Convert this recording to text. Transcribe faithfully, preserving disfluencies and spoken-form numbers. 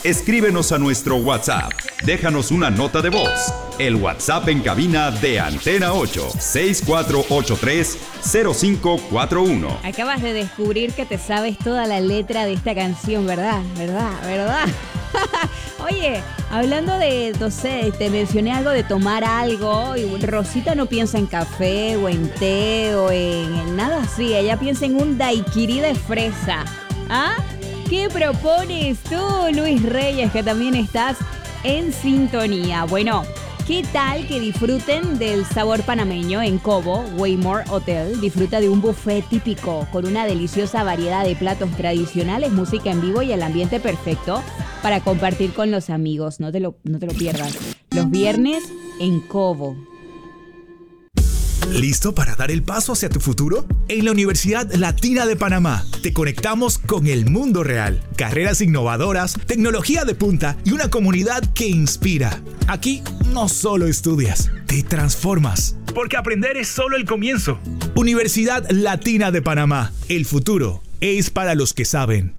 escríbenos a nuestro WhatsApp. Déjanos una nota de voz. El WhatsApp en cabina de Antena ocho, seis cuatro ocho tres, cero cinco cuatro uno. Acabas de descubrir que te sabes toda la letra de esta canción, ¿verdad? ¿Verdad? ¿Verdad? Oye, hablando de, no sé, te mencioné algo de tomar algo y Rosita no piensa en café o en té o en, en nada así. Ella piensa en un daiquiri de fresa. ¿Ah? ¿Qué propones tú, Luis Reyes, que también estás en sintonía? Bueno, ¿qué tal que disfruten del sabor panameño en Cobo? Waymore Hotel disfruta de un buffet típico con una deliciosa variedad de platos tradicionales, música en vivo y el ambiente perfecto para compartir con los amigos. No te lo, no te lo pierdas. Los viernes en Cobo. ¿Listo para dar el paso hacia tu futuro? En la Universidad Latina de Panamá te conectamos con el mundo real. Carreras innovadoras, tecnología de punta y una comunidad que inspira. Aquí no solo estudias, te transformas. Porque aprender es solo el comienzo. Universidad Latina de Panamá. El futuro es para los que saben.